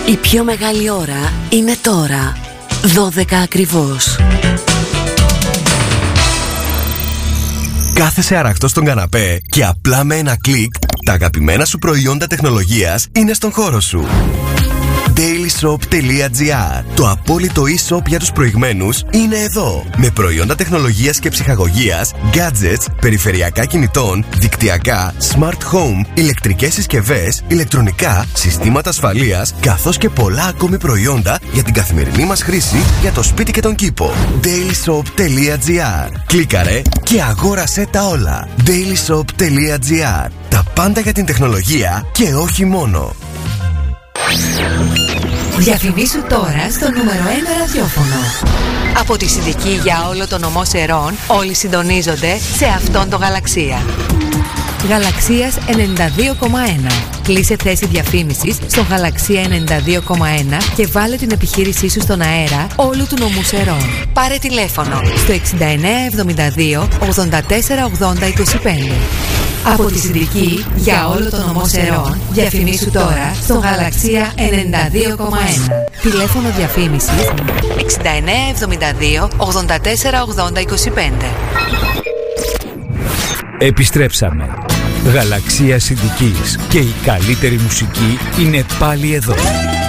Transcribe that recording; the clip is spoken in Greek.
Η πιο μεγάλη ώρα είναι τώρα. 12 ακριβώς. Κάθεσαι αραχτός στον καναπέ και απλά με ένα κλικ τα αγαπημένα σου προϊόντα τεχνολογίας είναι στον χώρο σου. dailyshop.gr. Το απόλυτο e-shop για τους προηγμένους είναι εδώ. Με προϊόντα τεχνολογίας και ψυχαγωγίας, gadgets, περιφερειακά κινητών, δικτυακά, smart home, ηλεκτρικές συσκευές, ηλεκτρονικά, συστήματα ασφαλείας, καθώς και πολλά ακόμη προϊόντα για την καθημερινή μας χρήση για το σπίτι και τον κήπο. dailyshop.gr. Κλίκαρε και αγόρασέ τα όλα. dailyshop.gr. Τα πάντα για την τεχνολογία και όχι μόνο. Διαφημίσου τώρα στο νούμερο 1 ραδιόφωνο. Από τη Συνδική για όλο το νομό Σερών, όλοι συντονίζονται σε αυτόν τον Γαλαξία. Γαλαξίας 92,1. Κλείσε θέση διαφήμισης στο Γαλαξία 92,1 και βάλε την επιχείρησή σου στον αέρα όλου του νομού Σερών. Πάρε τηλέφωνο στο 6972 84 80 25. Από τη Συνδική για όλο το νομό Σερών, διαφημίσου τώρα στο Γαλαξία 92,1. Τηλέφωνο διαφήμισης 6972 84 80 25. Επιστρέψαμε. Γαλαξία Συνδικής και η καλύτερη μουσική είναι πάλι εδώ.